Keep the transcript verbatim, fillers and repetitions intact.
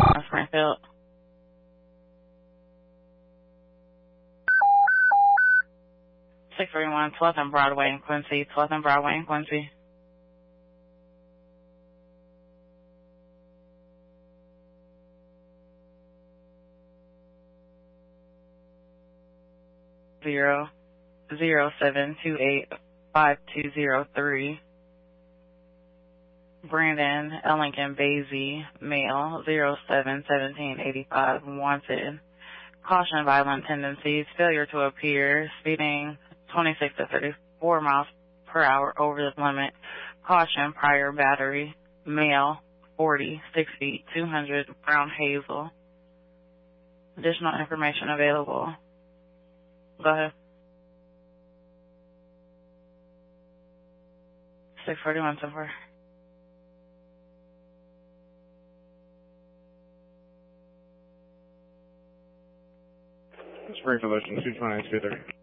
Springfield. six thirty-one, twelfth and Broadway in Quincy, twelfth and Broadway in Quincy. Zero, zero seven two eight five two zero three. Brandon Ellington Basie, male, zero seven seventeen eighty-five, wanted. Caution violent tendencies, failure to appear, speeding twenty-six to thirty-four miles per hour over the limit. Caution prior battery, male, forty, six feet, two hundred, brown hazel. Additional information available. Go ahead. six forty-one so far. Springfield Ocean two twenty-nine, speed there.